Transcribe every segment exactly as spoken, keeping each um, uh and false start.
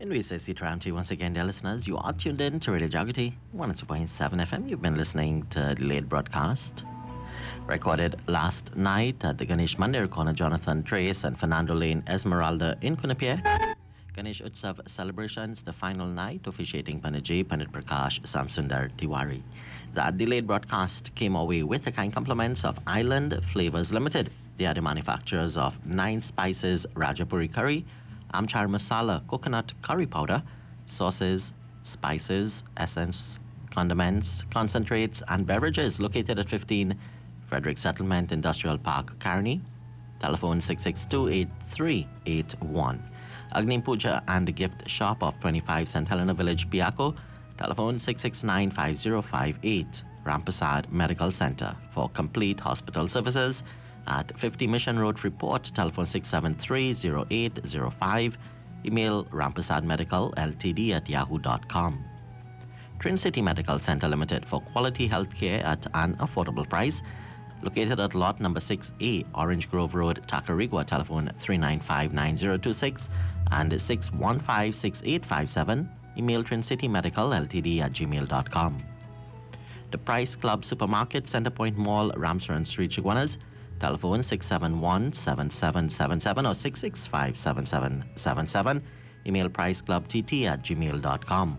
And we say Sitram to you once again, dear listeners. You are tuned in to Radio Jagati, one oh two point seven F M. You've been listening to the delayed broadcast. Recorded last night at the Ganesh Mandir corner, Jonathan Trace and Fernando Lane Esmeralda in Kunapia. Ganesh Utsav celebrations, the final night, officiating Panaji Pandit Prakash Samsundar Tiwari. The delayed broadcast came away with the kind compliments of Island Flavors Limited. They are the manufacturers of Nine Spices Rajapuri Curry, Amchar Masala Coconut Curry Powder, sauces, spices, essence, condiments, concentrates, and beverages located at fifteen Frederick Settlement Industrial Park, Kearney. Telephone six six two, eight three eight one. Agni Puja and Gift Shop of twenty-five Saint Helena Village, Piaco. Telephone six six nine, five zero five eight. Rampasad Medical Center for complete hospital services at fifty Mission Road, Freeport. Telephone six seven three, zero eight zero five. Email rampasadmedical ltd at yahoo dot com. Twin City Medical Center Limited for quality healthcare at an affordable price. Located at lot number six A, Orange Grove Road, Tacarigua. Telephone three nine five, nine zero two six and six one five, six eight five seven. Email trincitymedicalltd at gmail dot com. The Price Club Supermarket, Centerpoint Mall, Ramsaran Street, Chiguanas. Telephone six seven one, seven seven seven seven or six six five, seven seven seven seven. Email priceclubtt at gmail dot com.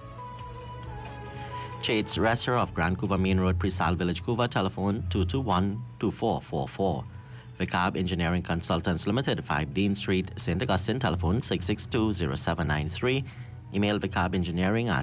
Chait's Restaurant of Grand Couva Main Road, Presal Village, Couva. Telephone two two one, two four four four. Vicab Engineering Consultants Limited, five Dean Street, Saint Augustine. Telephone six six two, zero seven nine three. Email vicabengineering at